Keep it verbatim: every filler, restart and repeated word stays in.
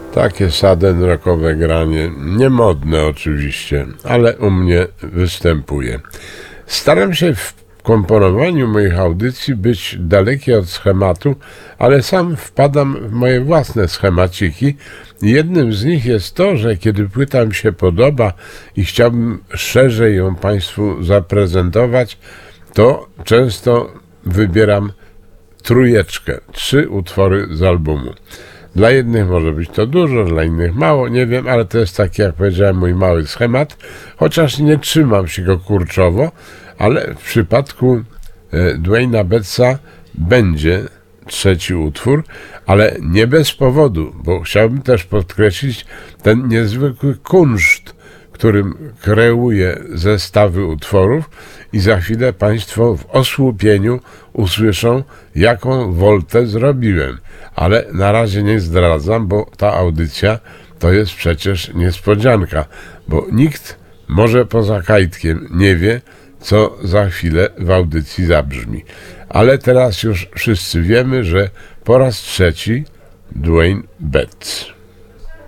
Takie sudden rockowe granie, niemodne oczywiście, ale u mnie występuje. Staram się w komponowaniu moich audycji być daleki od schematu, ale sam wpadam w moje własne schemaciki. Jednym z nich jest to, że kiedy płyta mi się podoba i chciałbym szerzej ją Państwu zaprezentować, to często wybieram trójeczkę, trzy utwory z albumu. Dla jednych może być to dużo, dla innych mało, nie wiem, ale to jest taki, jak powiedziałem, mój mały schemat, chociaż nie trzymam się go kurczowo, ale w przypadku e, Dwayna Betsa będzie trzeci utwór, ale nie bez powodu, bo chciałbym też podkreślić ten niezwykły kunszt, którym kreuję zestawy utworów i za chwilę Państwo w osłupieniu usłyszą, jaką woltę zrobiłem. Ale na razie nie zdradzam, bo ta audycja to jest przecież niespodzianka, bo nikt może poza Kajtkiem nie wie, co za chwilę w audycji zabrzmi. Ale teraz już wszyscy wiemy, że po raz trzeci Dwayne Betts.